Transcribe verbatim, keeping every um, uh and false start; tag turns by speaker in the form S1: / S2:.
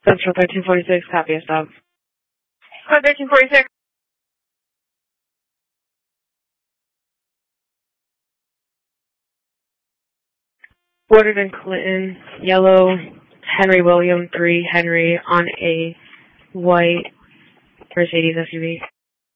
S1: Central thirteen forty-six, copy a stop.
S2: Code thirteen forty-six.
S1: Ordered in Clinton, yellow, Henry William, three Henry, on a white Mercedes S U V.